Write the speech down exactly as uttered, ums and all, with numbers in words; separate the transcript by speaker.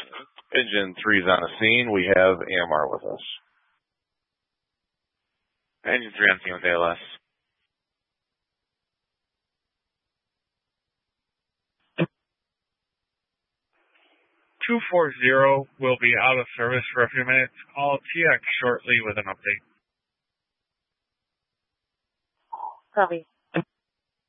Speaker 1: Engine three's on the scene. We have A M R with us.
Speaker 2: Engine three on scene with A L S.
Speaker 3: two four zero will be out of service for a few minutes. Call T X shortly with an update.
Speaker 4: Copy.